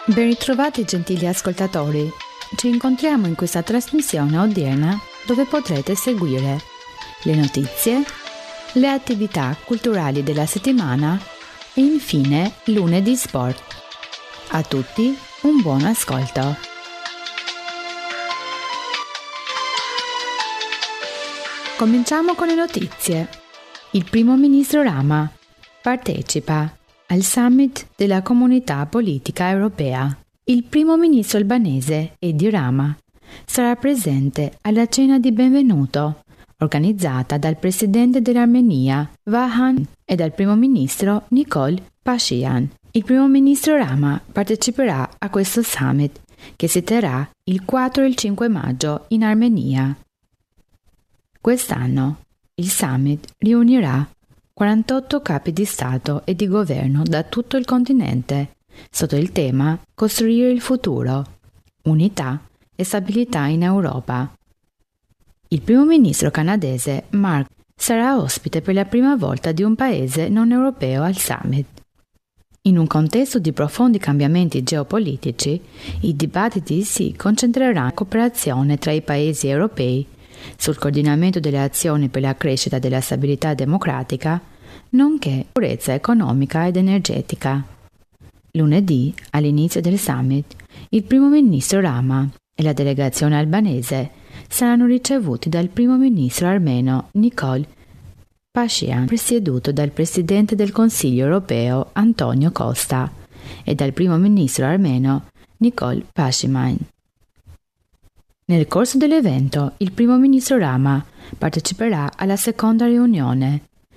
Ben ritrovati gentili ascoltatori, ci incontriamo in questa trasmissione odierna dove potrete seguire le notizie, le attività culturali della settimana e infine lunedì sport. A tutti un buon ascolto. Cominciamo con le notizie. Il primo ministro Rama partecipa al summit della Comunità Politica Europea. Il primo ministro albanese Edi Rama sarà presente alla cena di benvenuto organizzata dal presidente dell'Armenia Vahan e dal primo ministro Nikol Pashinyan. Il primo ministro Rama parteciperà a questo summit che si terrà il 4 e il 5 maggio in Armenia. Quest'anno il summit riunirà 48 capi di Stato e di governo da tutto il continente, sotto il tema Costruire il futuro, unità e stabilità in Europa. Il primo ministro canadese Mark sarà ospite per la prima volta di un paese non europeo al summit. In un contesto di profondi cambiamenti geopolitici, i dibattiti si concentreranno sulla cooperazione tra i paesi europei, sul coordinamento delle azioni per la crescita della stabilità democratica, nonché sicurezza economica ed energetica. Lunedì, all'inizio del summit, il primo ministro Rama e la delegazione albanese saranno ricevuti dal primo ministro armeno Nikol Pashinyan, presieduto dal presidente del Consiglio europeo Antonio Costa e dal primo ministro armeno Nikol Pashinyan. Nel corso dell'evento, il primo ministro Rama parteciperà alla seconda riunione